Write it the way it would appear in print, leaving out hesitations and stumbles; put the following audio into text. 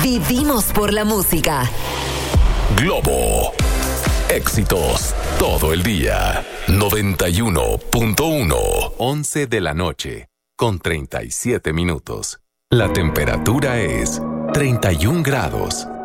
Vivimos por la música. Globo. Éxitos todo el día. 91.1. 11 de la noche, con 37 minutos. La temperatura es 31 grados.